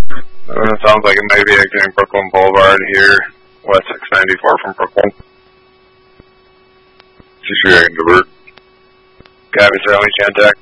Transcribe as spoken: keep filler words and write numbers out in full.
Uh, it sounds like it may be exiting Brooklyn Boulevard here, west six ninety-four from Brooklyn. Just reacting to divert. Copy, sir. Only contact.